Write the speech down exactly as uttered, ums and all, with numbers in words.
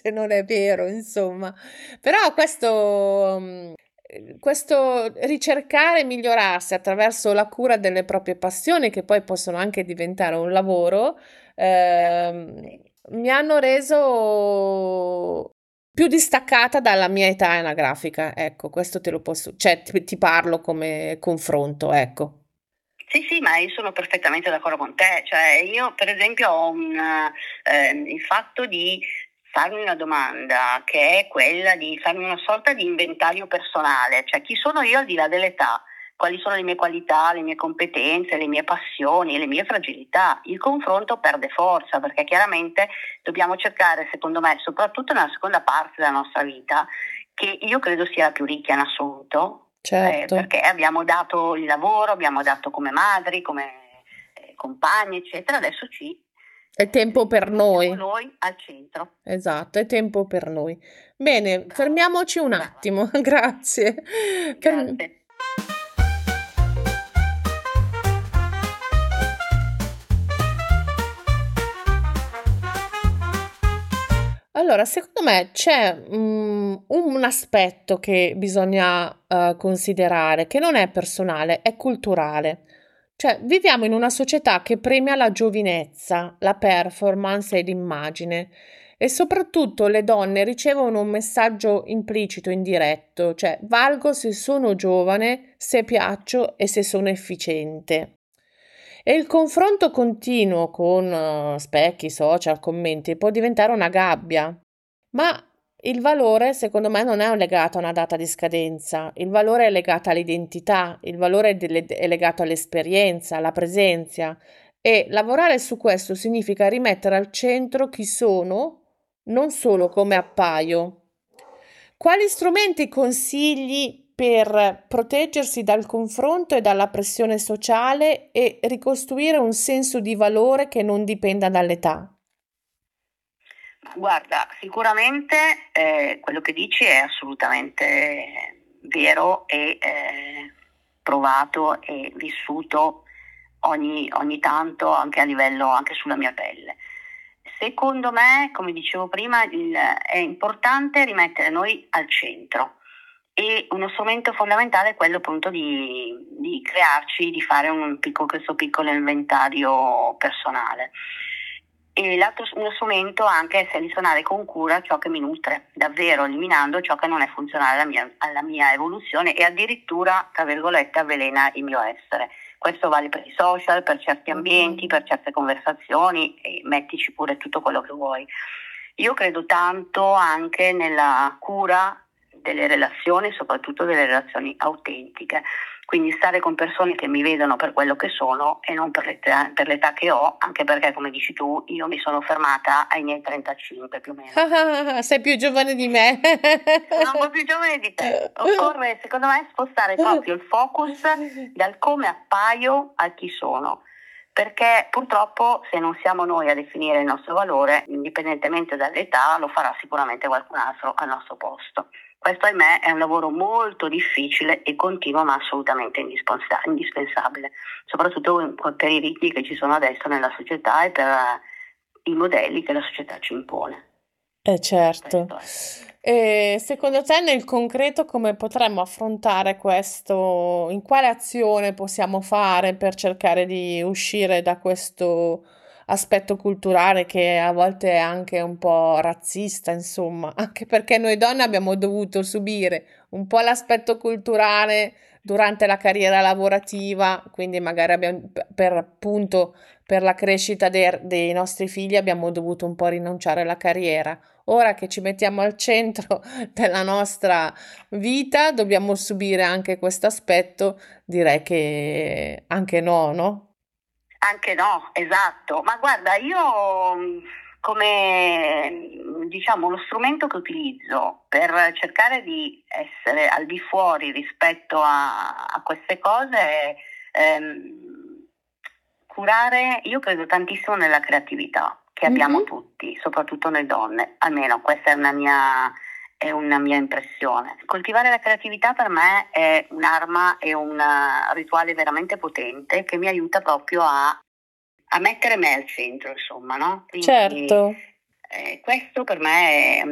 se non è vero, insomma. Però questo, mm, questo ricercare e migliorarsi attraverso la cura delle proprie passioni, che poi possono anche diventare un lavoro, ehm, mi hanno reso più distaccata dalla mia età anagrafica. Ecco, questo te lo posso, cioè ti, ti parlo come confronto, ecco. Sì, sì, ma io sono perfettamente d'accordo con te. Cioè, io per esempio ho un, eh, il fatto di farmi una domanda che è quella di farmi una sorta di inventario personale, cioè chi sono io al di là dell'età, quali sono le mie qualità, le mie competenze, le mie passioni e le mie fragilità. Il confronto perde forza perché chiaramente dobbiamo cercare, secondo me, soprattutto nella seconda parte della nostra vita, che io credo sia la più ricca in assoluto, eh, Certo. perché abbiamo dato il lavoro, abbiamo dato come madri, come eh, compagni, eccetera, adesso ci È tempo per noi. mettiamo noi al centro. Esatto, è tempo per noi. Bene, Brava, fermiamoci un brava. attimo. Grazie. Per- Grazie. Allora, secondo me c'è mm, un aspetto che bisogna eh, considerare, che non è personale, è culturale. Cioè, viviamo in una società che premia la giovinezza, la performance e l'immagine. E soprattutto le donne ricevono un messaggio implicito, indiretto, cioè valgo se sono giovane, se piaccio e se sono efficiente. E il confronto continuo con eh, specchi, social, commenti può diventare una gabbia, ma il valore, secondo me, non è legato a una data di scadenza, il valore è legato all'identità, il valore è, delle- è legato all'esperienza, alla presenza. E lavorare su questo significa rimettere al centro chi sono, non solo come appaio. Quali strumenti consigli per proteggersi dal confronto e dalla pressione sociale e ricostruire un senso di valore che non dipenda dall'età? Guarda, sicuramente eh, quello che dici è assolutamente vero e eh, provato e vissuto ogni, ogni tanto anche a livello, anche sulla mia pelle. Secondo me, come dicevo prima, il- è importante rimettere noi al centro e uno strumento fondamentale è quello appunto di, di crearci, di fare un piccolo, questo piccolo inventario personale. E l'altro uno strumento anche è selezionare con cura ciò che mi nutre, davvero eliminando ciò che non è funzionale alla mia, alla mia evoluzione e addirittura, tra virgolette, avvelena il mio essere. Questo vale per i social, per certi ambienti, per certe conversazioni e mettici pure tutto quello che vuoi. Io credo tanto anche nella cura delle relazioni, soprattutto delle relazioni autentiche. Quindi stare con persone che mi vedono per quello che sono e non per l'età, per l'età che ho, anche perché, come dici tu, io mi sono fermata ai miei trentacinque più o meno. Sei più giovane di me. Sono un po' più giovane di te. Occorre, secondo me, spostare proprio il focus dal come appaio a chi sono. Perché purtroppo se non siamo noi a definire il nostro valore, indipendentemente dall'età, lo farà sicuramente qualcun altro al nostro posto. Questo, ahimè, è un lavoro molto difficile e continuo, ma assolutamente indispensa- indispensabile, soprattutto per i ritmi che ci sono adesso nella società e per i modelli che la società ci impone. Eh certo. Questo è. E secondo te nel concreto come potremmo affrontare questo? In quale azione possiamo fare per cercare di uscire da questo aspetto culturale che a volte è anche un po' razzista, insomma, anche perché noi donne abbiamo dovuto subire un po' l'aspetto culturale durante la carriera lavorativa, quindi magari abbiamo, per appunto per la crescita dei, dei nostri figli abbiamo dovuto un po' rinunciare alla carriera. Ora che ci mettiamo al centro della nostra vita, dobbiamo subire anche questo aspetto, direi che anche no, no? Anche no, esatto. Ma guarda, io mh, come mh, diciamo lo strumento che utilizzo per cercare di essere al di fuori rispetto a, a queste cose è ehm, curare, io credo tantissimo nella creatività che abbiamo Mhm. tutti, soprattutto noi donne, almeno questa è una mia, è una mia impressione. Coltivare la creatività per me è un'arma e un eh, rituale veramente potente che mi aiuta proprio a, a mettere me al centro, insomma, no? Quindi Certo. eh, questo per me è